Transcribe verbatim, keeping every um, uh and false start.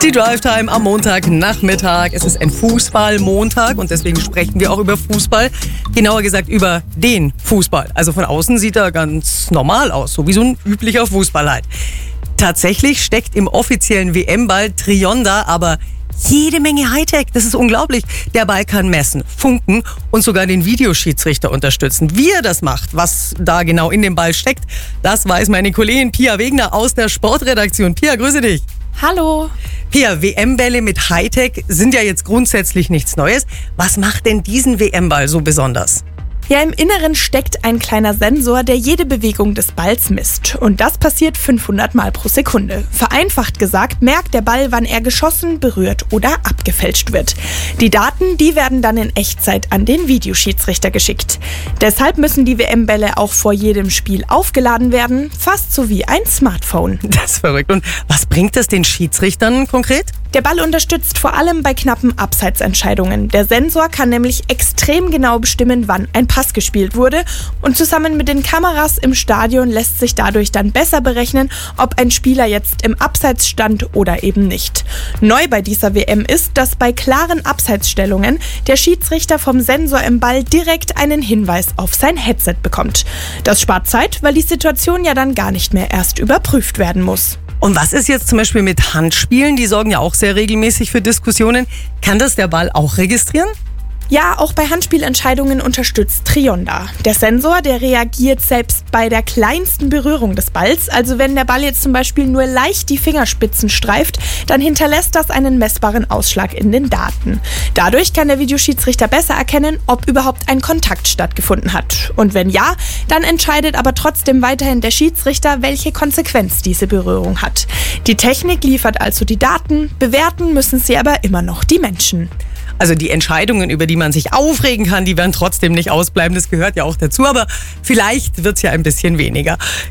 Die Drive-Time am Montagnachmittag. Es ist ein Fußballmontag und deswegen sprechen wir auch über Fußball. Genauer gesagt über den Fußball. Also von außen sieht er ganz normal aus, so wie so ein üblicher Fußball halt. Tatsächlich steckt im offiziellen W M-Ball Trionda aber jede Menge Hightech. Das ist unglaublich. Der Ball kann messen, funken und sogar den Videoschiedsrichter unterstützen. Wie er das macht, was da genau in dem Ball steckt, das weiß meine Kollegin Pia Wegner aus der Sportredaktion. Pia, grüße dich. Hallo. Pia, W M-Bälle mit Hightech sind ja jetzt grundsätzlich nichts Neues. Was macht denn diesen W M-Ball so besonders? Ja, im Inneren steckt ein kleiner Sensor, der jede Bewegung des Balls misst. Und das passiert fünfhundert Mal pro Sekunde. Vereinfacht gesagt, merkt der Ball, wann er geschossen, berührt oder abgefälscht wird. Die Daten, die werden dann in Echtzeit an den Videoschiedsrichter geschickt. Deshalb müssen die W M-Bälle auch vor jedem Spiel aufgeladen werden, fast so wie ein Smartphone. Das ist verrückt. Und was bringt das den Schiedsrichtern konkret? Der Ball unterstützt vor allem bei knappen Abseitsentscheidungen. Der Sensor kann nämlich extrem genau bestimmen, wann ein Pass gespielt wurde. Und zusammen mit den Kameras im Stadion lässt sich dadurch dann besser berechnen, ob ein Spieler jetzt im Abseits stand oder eben nicht. Neu bei dieser W M ist, dass bei klaren Abseitsstellungen der Schiedsrichter vom Sensor im Ball direkt einen Hinweis auf sein Headset bekommt. Das spart Zeit, weil die Situation ja dann gar nicht mehr erst überprüft werden muss. Und was ist jetzt zum Beispiel mit Handspielen? Die sorgen ja auch sehr regelmäßig für Diskussionen. Kann das der Ball auch registrieren? Ja, auch bei Handspielentscheidungen unterstützt Trionda. Der Sensor, der reagiert selbst bei der kleinsten Berührung des Balls. Also wenn der Ball jetzt zum Beispiel nur leicht die Fingerspitzen streift, dann hinterlässt das einen messbaren Ausschlag in den Daten. Dadurch kann der Videoschiedsrichter besser erkennen, ob überhaupt ein Kontakt stattgefunden hat. Und wenn ja, dann entscheidet aber trotzdem weiterhin der Schiedsrichter, welche Konsequenz diese Berührung hat. Die Technik liefert also die Daten, bewerten müssen sie aber immer noch die Menschen. Also die Entscheidungen, über die man sich aufregen kann, die werden trotzdem nicht ausbleiben. Das gehört ja auch dazu, aber vielleicht wird es ja ein bisschen weniger.